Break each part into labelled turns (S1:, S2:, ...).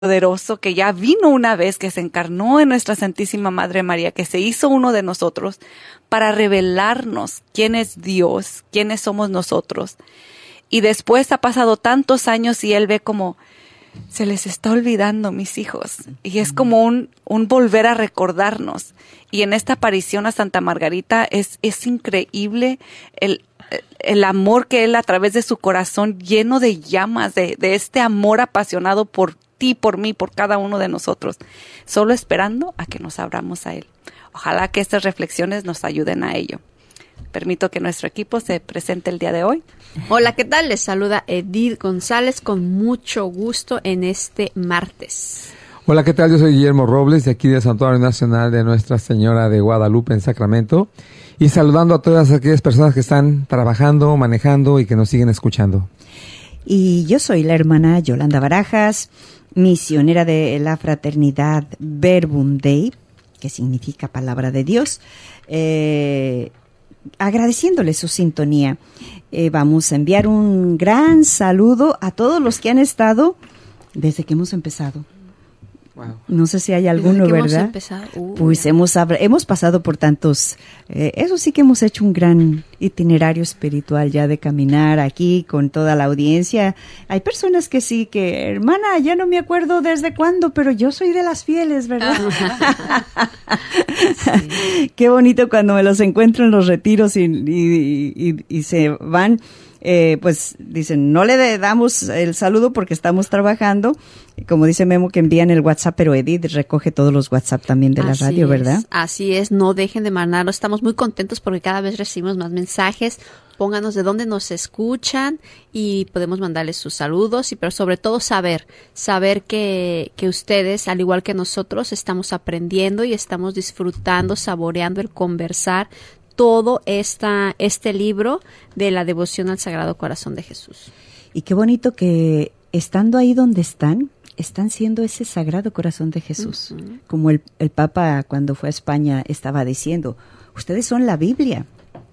S1: poderoso que ya vino una vez, que se encarnó en nuestra Santísima Madre María, que se hizo uno de nosotros para revelarnos quién es Dios, quiénes somos nosotros. Y después ha pasado tantos años y Él ve como, se les está olvidando, mis hijos. Y es como un volver a recordarnos. Y en esta aparición a Santa Margarita es increíble el amor que Él, a través de su corazón lleno de llamas, de este amor apasionado por ti, por mí, por cada uno de nosotros, solo esperando a que nos abramos a Él. Ojalá que estas reflexiones nos ayuden a ello. Permito que nuestro equipo se presente el día de hoy.
S2: Hola, ¿qué tal? Les saluda Edith González con mucho gusto en este martes.
S3: Hola, ¿qué tal? Yo soy Guillermo Robles, de aquí del Santuario Nacional de Nuestra Señora de Guadalupe en Sacramento, y saludando a todas aquellas personas que están trabajando, manejando y que nos siguen escuchando.
S4: Y yo soy la hermana Yolanda Barajas, misionera de la fraternidad Verbum Dei, que significa Palabra de Dios, agradeciéndole su sintonía. Vamos a enviar un gran saludo a todos los que han estado desde que hemos empezado. Wow. No sé si hay alguno, ¿verdad? Pues hemos pasado por tantos, eso sí que hemos hecho un gran itinerario espiritual ya de caminar aquí con toda la audiencia. Hay personas que sí, que hermana, ya no me acuerdo desde cuándo, pero yo soy de las fieles, ¿verdad? Sí. Qué bonito cuando me los encuentro en los retiros y se van. Pues dicen, no le damos el saludo porque estamos trabajando, como dice Memo que envían el WhatsApp, pero Edith recoge todos los WhatsApp también de la radio, ¿verdad?
S2: Así es, no dejen de mandarlo, estamos muy contentos porque cada vez recibimos más mensajes. Pónganos de dónde nos escuchan y podemos mandarles sus saludos, pero sobre todo saber que ustedes, al igual que nosotros, estamos aprendiendo y estamos disfrutando, saboreando el conversar todo este libro de la devoción al Sagrado Corazón de Jesús.
S4: Y qué bonito que estando ahí donde están siendo ese Sagrado Corazón de Jesús. Uh-huh. Como el Papa cuando fue a España estaba diciendo, ustedes son la Biblia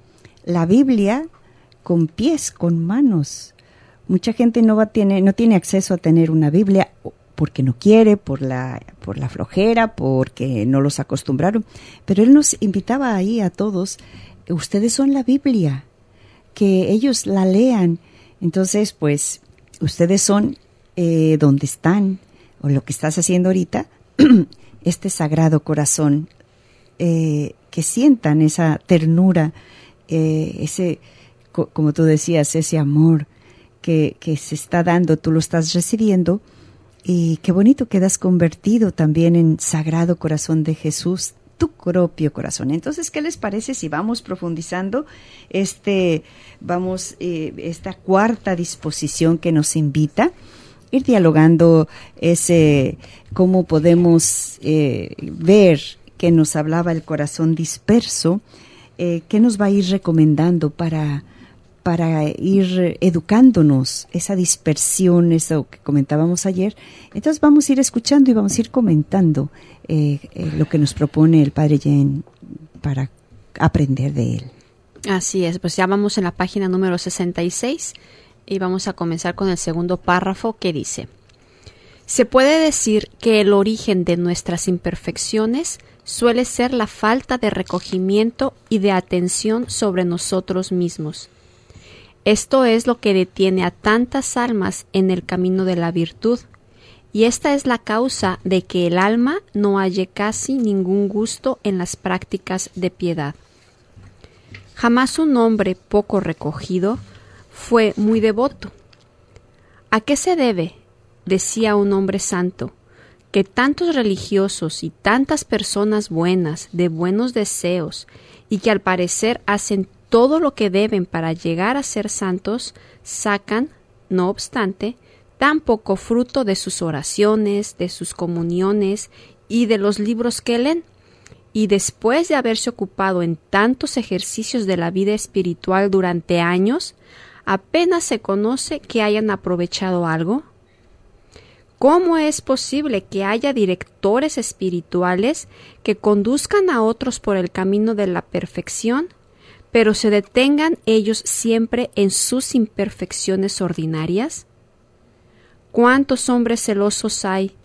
S4: con pies, con manos. Mucha gente no tiene acceso a tener una Biblia porque no quiere, por la flojera, porque no los acostumbraron. Pero él nos invitaba ahí a todos, ustedes son la Biblia, que ellos la lean. Entonces, pues, ustedes son donde están, o lo que estás haciendo ahorita, este Sagrado Corazón, que sientan esa ternura, ese, como tú decías, ese amor que se está dando, tú lo estás recibiendo. Y qué bonito quedas convertido también en Sagrado Corazón de Jesús, tu propio corazón. Entonces, ¿qué les parece si vamos profundizando esta cuarta disposición que nos invita? Ir dialogando cómo podemos ver que nos hablaba el corazón disperso, qué nos va a ir recomendando para ir educándonos, esa dispersión, eso que comentábamos ayer. Entonces vamos a ir escuchando y vamos a ir comentando lo que nos propone el Padre Jen para aprender de él.
S2: Así es, pues ya vamos en la página número 66 y vamos a comenzar con el segundo párrafo que dice: se puede decir que el origen de nuestras imperfecciones suele ser la falta de recogimiento y de atención sobre nosotros mismos. Esto es lo que detiene a tantas almas en el camino de la virtud, y esta es la causa de que el alma no halle casi ningún gusto en las prácticas de piedad. Jamás un hombre poco recogido fue muy devoto. ¿A qué se debe, decía un hombre santo, que tantos religiosos y tantas personas buenas, de buenos deseos, y que al parecer hacen todo lo que deben para llegar a ser santos, sacan, no obstante, tan poco fruto de sus oraciones, de sus comuniones y de los libros que leen? Y después de haberse ocupado en tantos ejercicios de la vida espiritual durante años, apenas se conoce que hayan aprovechado algo. ¿Cómo es posible que haya directores espirituales que conduzcan a otros por el camino de la perfección, pero se detengan ellos siempre en sus imperfecciones ordinarias? ¿Cuántos hombres celosos hay